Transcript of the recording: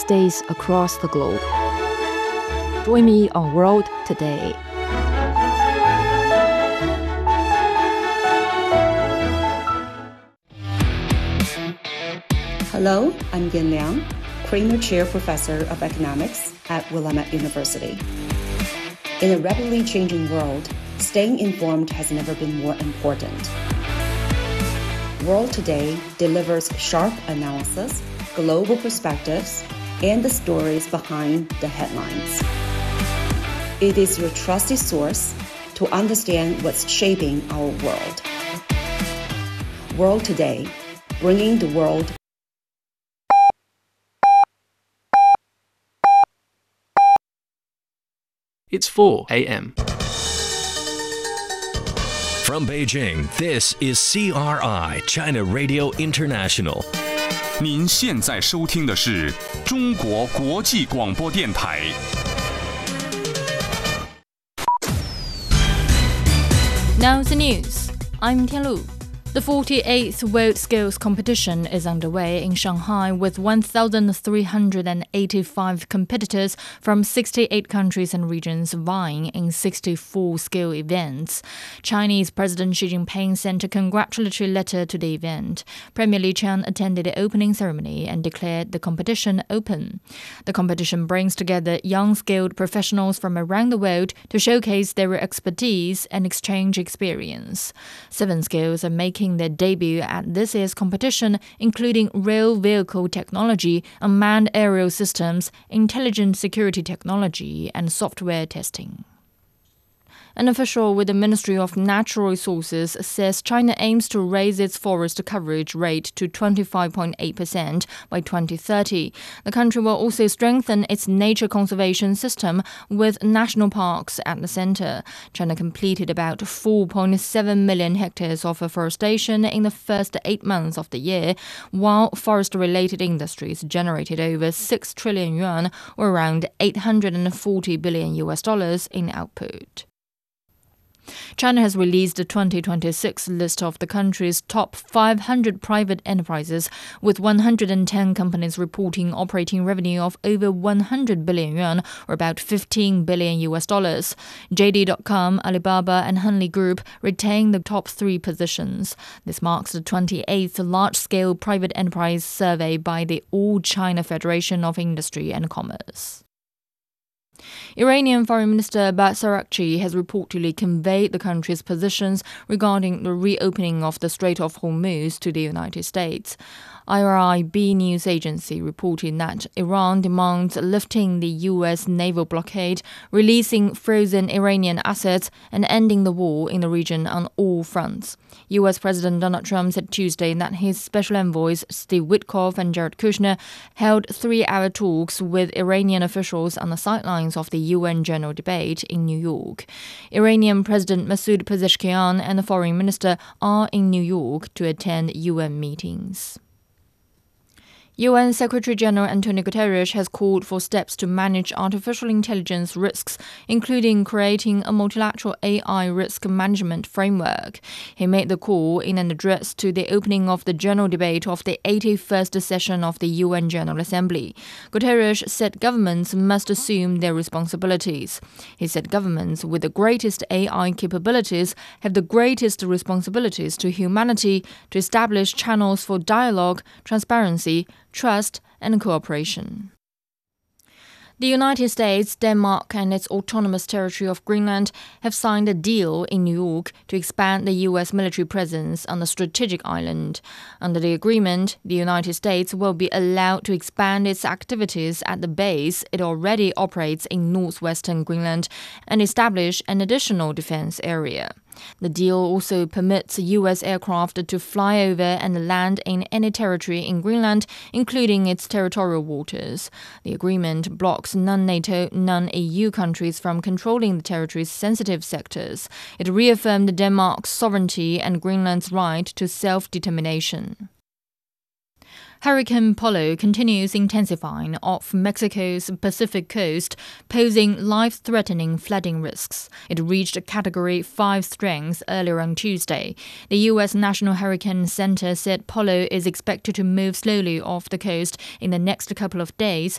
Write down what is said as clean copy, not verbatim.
states across the globe. Join me on World Today. Hello, I'm Yan Liang, Kramer Chair Professor of Economics at Willamette University. In a rapidly changing world, staying informed has never been more important. World Today delivers sharp analysis, global perspectives, and the stories behind the headlines. It is your trusted source to understand what's shaping our world. World Today, bringing the world. It's 4 a.m. From Beijing, this is CRI, China Radio International. 您现在收听的是中国国际广播电台。 Now the news. I'm Tianlu. The 48th World Skills Competition is underway in Shanghai with 1,385 competitors from 68 countries and regions vying in 64 skill events. Chinese President Xi Jinping sent a congratulatory letter to the event. Premier Li Qiang attended the opening ceremony and declared the competition open. The competition brings together young skilled professionals from around the world to showcase their expertise and exchange experience. 7 skills are making their debut at this year's competition, including rail vehicle technology, unmanned aerial systems, intelligent security technology, and software testing. An official with the Ministry of Natural Resources says China aims to raise its forest coverage rate to 25.8% by 2030. The country will also strengthen its nature conservation system with national parks at the center. China completed about 4.7 million hectares of afforestation in the first 8 months of the year, while forest-related industries generated over 6 trillion yuan, or around $840 billion in output. China has released the 2026 list of the country's top 500 private enterprises, with 110 companies reporting operating revenue of over 100 billion yuan, or about $15 billion. JD.com, Alibaba, and Henley Group retain the top 3 positions. This marks the 28th large-scale private enterprise survey by the All China Federation of Industry and Commerce. Iranian Foreign Minister Abbas Araghchi has reportedly conveyed the country's positions regarding the reopening of the Strait of Hormuz to the United States. IRIB news agency reported that Iran demands lifting the U.S. naval blockade, releasing frozen Iranian assets, and ending the war in the region on all fronts. U.S. President Donald Trump said Tuesday that his special envoys Steve Witkoff and Jared Kushner held 3-hour talks with Iranian officials on the sidelines of the UN General Debate in New York. Iranian President Masoud Pezeshkian and the foreign minister are in New York to attend UN meetings. UN Secretary-General Antonio Guterres has called for steps to manage artificial intelligence risks, including creating a multilateral AI risk management framework. He made the call in an address to the opening of the general debate of the 81st session of the UN General Assembly. Guterres said governments must assume their responsibilities. He said governments with the greatest AI capabilities have the greatest responsibilities to humanity to establish channels for dialogue, transparency, trust, and cooperation. The United States, Denmark, and its autonomous territory of Greenland have signed a deal in New York to expand the U.S. military presence on the strategic island. Under the agreement, the United States will be allowed to expand its activities at the base it already operates in northwestern Greenland and establish an additional defense area. The deal also permits U.S. aircraft to fly over and land in any territory in Greenland, including its territorial waters. The agreement blocks non-NATO, non-EU countries from controlling the territory's sensitive sectors. It reaffirmed Denmark's sovereignty and Greenland's right to self-determination. Hurricane Polo continues intensifying off Mexico's Pacific coast, posing life-threatening flooding risks. It reached a Category 5 strength earlier on Tuesday. The U.S. National Hurricane Center said Polo is expected to move slowly off the coast in the next couple of days,